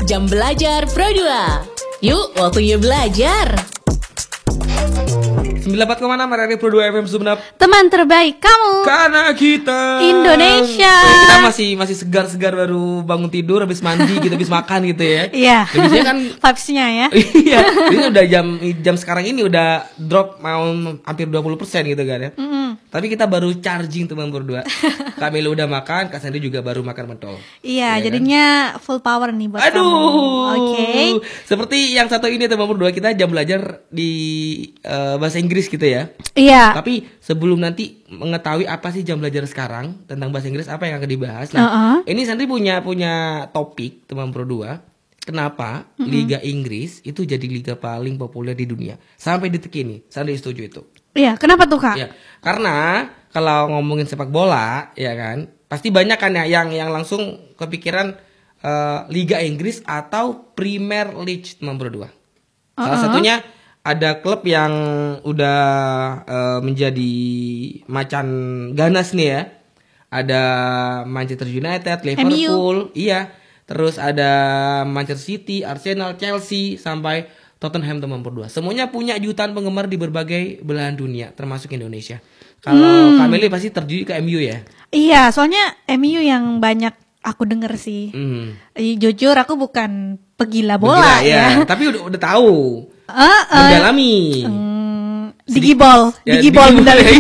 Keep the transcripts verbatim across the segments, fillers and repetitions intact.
Jam Belajar Pro dua. Yuk, waktunya belajar. sembilan puluh empat koma enam R R I Pro dua F M Sumenep. Teman terbaik kamu. Karena kita Indonesia. Kita masih masih segar-segar baru bangun tidur, habis mandi gitu, habis makan gitu ya. Iya. Biasanya kan vibes-nya ya. Iya. Ini udah jam jam sekarang ini udah drop mau hampir dua puluh persen gitu kan ya. Mm-mm. Tapi kita baru charging teman berdua. Kak Melo udah makan, Kak Sandi juga baru makan mentol. Iya, ya jadinya kan? full power nih buat Aduh. kamu. Oke. Okay. Seperti yang satu ini teman berdua, kita jam belajar di uh, bahasa Inggris gitu ya. Iya. Tapi sebelum nanti mengetahui apa sih jam belajar sekarang tentang bahasa Inggris, apa yang akan dibahas. Nah, uh-uh. ini Sandri punya punya topik teman Pro dua. Kenapa mm-hmm. Liga Inggris itu jadi liga paling populer di dunia sampai detik ini? Sandri setuju itu. Iya, kenapa tuh Kak? Ya, karena kalau ngomongin sepak bola, ya kan, pasti banyak kan ya yang yang langsung kepikiran uh, Liga Inggris atau Premier League teman Pro dua. Salah uh-uh. satunya ada klub yang udah uh, menjadi macan ganas nih ya. Ada Manchester United, Liverpool, M U. Iya. Terus ada Manchester City, Arsenal, Chelsea, sampai Tottenham teman berdua. Semuanya punya jutaan penggemar di berbagai belahan dunia, termasuk Indonesia. Kalau hmm. Kameli pasti terjadi ke M U ya? Iya, soalnya M U yang banyak aku denger sih. Hmm. Jujur aku bukan pegila bola Begila, ya. ya. Tapi udah udah tahu. Uh, uh, mendalami. Um, digibol, ya, digibol mendalami.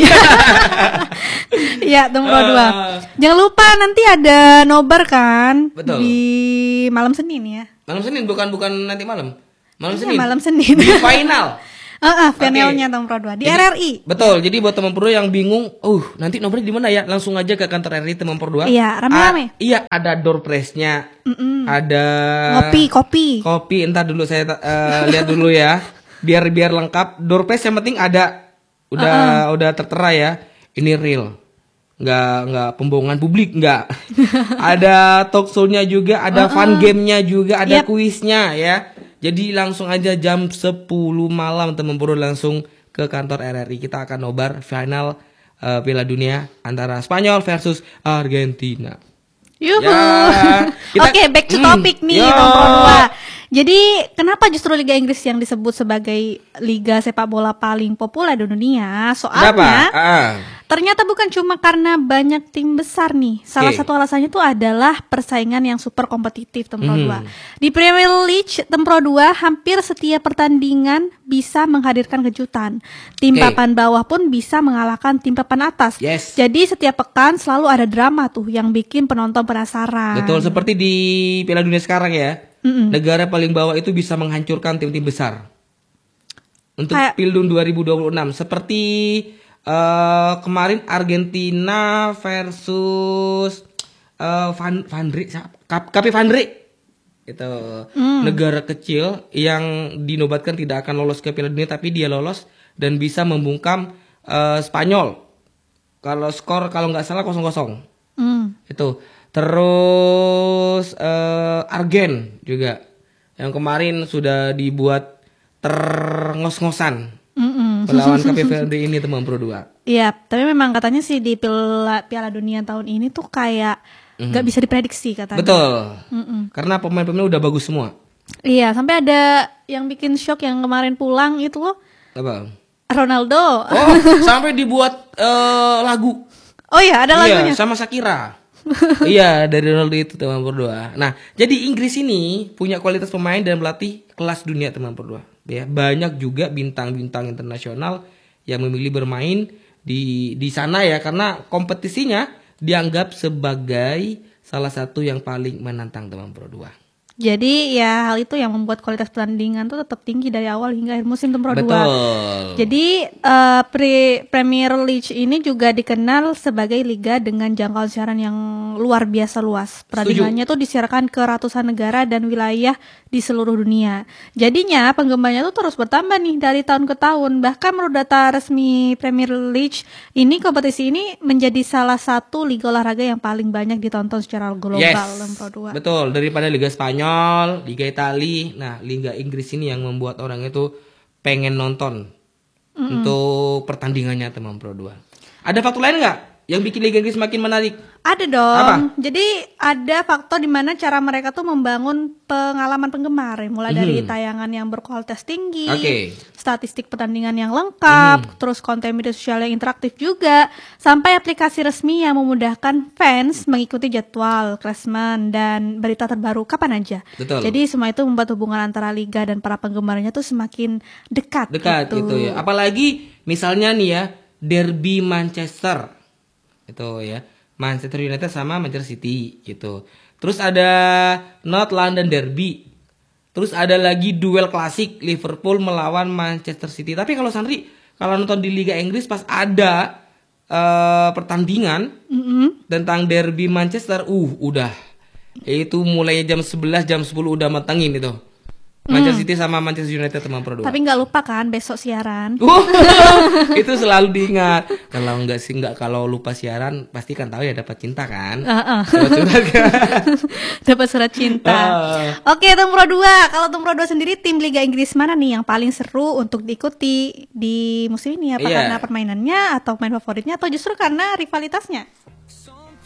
Iya, nomor uh, dua. Jangan lupa nanti ada nobar kan? Betul. Di malam Senin ya. Malam Senin bukan bukan nanti malam. Malam iya, Senin. Malam Senin. Di final. Heeh, uh, uh, finalnya okay. Nomor dua di jadi, R R I. Betul. Jadi buat teman Pro yang bingung, uh, nanti nobarnya di mana ya? Langsung aja ke kantor R R I teman Pro dua. Iya, rame-rame. A- iya, ada door prize-nya. Mm-mm. Ada ngopi, kopi. Kopi, entar dulu saya uh, lihat dulu ya. Biar biar lengkap. Door prize yang penting ada. Udah uh-uh. udah tertera ya. Ini real. Nggak nggak pembohongan publik, nggak. Ada talk show-nya juga, ada uh-uh. fun game-nya juga, ada yep. kuisnya ya. Jadi langsung aja jam sepuluh malam teman Pro langsung ke kantor R R I. Kita akan nobar final uh, Piala Dunia antara Spanyol versus Argentina. Yuhu. Ya, kita... Oke, okay, back to topic hmm, nih teman Pro dua. Jadi kenapa justru Liga Inggris yang disebut sebagai liga sepak bola paling populer di dunia? Soalnya uh. ternyata bukan cuma karena banyak tim besar nih. Salah okay. satu alasannya itu adalah persaingan yang super kompetitif Tempro mm. dua. Di Premier League Tempro dua hampir setiap pertandingan bisa menghadirkan kejutan. Tim okay. papan bawah pun bisa mengalahkan tim papan atas. Yes. Jadi setiap pekan selalu ada drama tuh yang bikin penonton penasaran. Betul, seperti di Piala Dunia sekarang ya. Mm-mm. Negara paling bawah itu bisa menghancurkan tim-tim besar. Untuk Kayak... Pildun dua ribu dua puluh enam seperti uh, kemarin Argentina versus uh, Van Van Dijk, Kapi Van Dijk. Itu mm. negara kecil yang dinobatkan tidak akan lolos ke Piala Dunia, tapi dia lolos dan bisa membungkam uh, Spanyol. Kalau skor kalau nggak salah kosong kosong. Mm. Itu. Terus uh, Argen juga yang kemarin sudah dibuat terngos-ngosan melawan K P V D ini teman Pro dua. Iya, tapi memang katanya sih di Piala, Piala Dunia tahun ini tuh kayak mm-hmm. gak bisa diprediksi katanya. Betul. Mm-mm. Karena pemain-pemain udah bagus semua. Iya, sampai ada yang bikin shock yang kemarin pulang itu loh. Apa? Ronaldo. Oh, sampai dibuat uh, lagu. Oh iya, ada lagunya. Iya, sama Shakira. Iya, dari Ronaldo itu teman berdua. Nah, jadi Inggris ini punya kualitas pemain dan pelatih kelas dunia teman berdua. Ya, banyak juga bintang-bintang internasional yang memilih bermain di di sana ya, karena kompetisinya dianggap sebagai salah satu yang paling menantang teman berdua. Jadi ya hal itu yang membuat kualitas pertandingan tuh tetap tinggi dari awal hingga akhir musim Tempro dua. Jadi uh, pre Premier League ini juga dikenal sebagai liga dengan jangkauan siaran yang luar biasa luas. Pertandingannya tuh disiarkan ke ratusan negara dan wilayah di seluruh dunia. Jadinya penggemarnya tuh terus bertambah nih dari tahun ke tahun. Bahkan menurut data resmi Premier League ini, kompetisi ini menjadi salah satu liga olahraga yang paling banyak ditonton secara global. Yes, Tempro dua. Betul, daripada Liga Spanyol, Liga Italia. Nah, Liga Inggris ini yang membuat orang itu pengen nonton mm-hmm. untuk pertandingannya teman Pro dua. Ada faktor lain nggak yang bikin Liga Inggris makin menarik? Ada dong. Apa? Jadi ada faktor di mana cara mereka tuh membangun pengalaman penggemar, mulai mm-hmm. dari tayangan yang berkualitas tinggi, okay. statistik pertandingan yang lengkap, mm-hmm. terus konten media sosial yang interaktif juga, sampai aplikasi resmi yang memudahkan fans mengikuti jadwal, klasemen, dan berita terbaru kapan aja. Betul. Jadi semua itu membuat hubungan antara liga dan para penggemarnya tuh semakin dekat. Dekat gitu, gitu ya. Apalagi misalnya nih ya, derby Manchester itu ya. Manchester United sama Manchester City gitu. Terus ada North London Derby. Terus ada lagi duel klasik Liverpool melawan Manchester City. Tapi kalau Sandri, kalau nonton di Liga Inggris pas ada uh, pertandingan mm-hmm. tentang derby Manchester, uh udah itu mulai jam sebelas jam sepuluh udah matangin itu. Manchester City sama Manchester United teman Pro dua. Tapi nggak lupa kan besok siaran. Uh, itu selalu diingat. Kalau nggak sih nggak kalau lupa siaran pasti kan tahu ya dapat cinta kan. Uh-uh. Surat kan? Dapat surat cinta. Uh. Oke, Tim Pro dua. Kalau Tim Pro dua sendiri tim Liga Inggris mana nih yang paling seru untuk diikuti di musim ini? Apa yeah. karena permainannya atau pemain favoritnya atau justru karena rivalitasnya?